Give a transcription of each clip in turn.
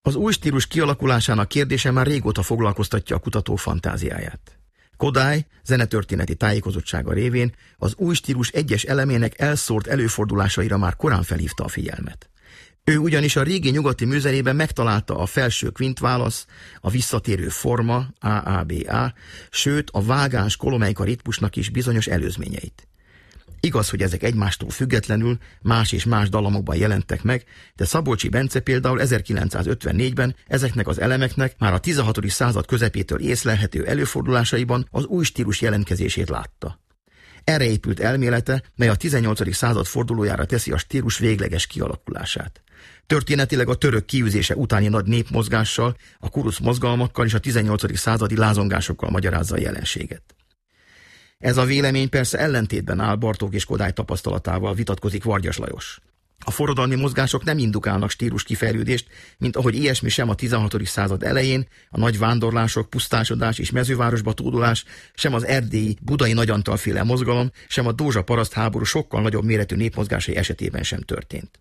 Az új stílus kialakulásának kérdése már régóta foglalkoztatja a kutató fantáziáját. Kodály zenetörténeti tájékozottsága révén az új stílus egyes elemének elszórt előfordulásaira már korán felhívta a figyelmet. Ő ugyanis a régi nyugati műzenében megtalálta a felső kvintválasz, a visszatérő forma, AABA, sőt a vágáns kolomelyka ritmusnak is bizonyos előzményeit. Igaz, hogy ezek egymástól függetlenül más és más dallamokban jelentek meg, de Szabolcsi Bence például 1954-ben ezeknek az elemeknek már a 16. század közepétől észlelhető előfordulásaiban az új stílus jelentkezését látta. Erre épült elmélete, mely a 18. század fordulójára teszi a stílus végleges kialakulását. Történetileg a török kiűzése utáni nagy népmozgással, a kurusz mozgalmakkal és a 18. századi lázongásokkal magyarázza a jelenséget. Ez a vélemény persze ellentétben áll Bartók és Kodály tapasztalatával, vitatkozik Vargyas Lajos. A forradalmi mozgások nem indukálnak stílus kifejlődést, mint ahogy ilyesmi sem a 16. század elején, a nagy vándorlások, pusztásodás és mezővárosba tódulás, sem az erdélyi, budai Nagyantal-féle mozgalom, sem a Dózsa-paraszt háború sokkal nagyobb méretű népmozgásai esetében sem történt.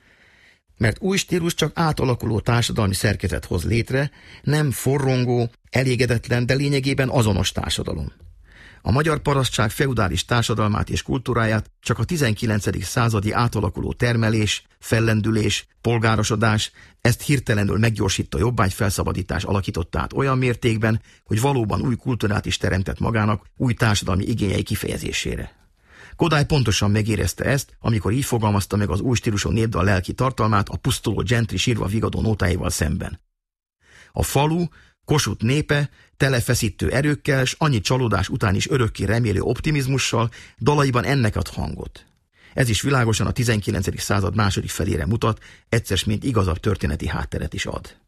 Mert új stílus csak átalakuló társadalmi szerkezet hoz létre, nem forrongó, elégedetlen, de lényegében azonos társadalom. A magyar parasztság feudális társadalmát és kultúráját csak a 19. századi átalakuló termelés, fellendülés, polgárosodás, ezt hirtelenül meggyorsító jobbágyfelszabadítás alakította át olyan mértékben, hogy valóban új kultúrát is teremtett magának új társadalmi igényei kifejezésére. Kodály pontosan megérezte ezt, amikor így fogalmazta meg az új stílusú népdal lelki tartalmát a pusztuló gentri sírva vigadó nótáival szemben. A falu, Kossuth népe, telefeszítő erőkkel, s annyi csalódás után is örökké remélő optimizmussal dalaiban ennek ad hangot. Ez is világosan a 19. század második felére mutat, egyszer mint igazabb történeti hátteret is ad.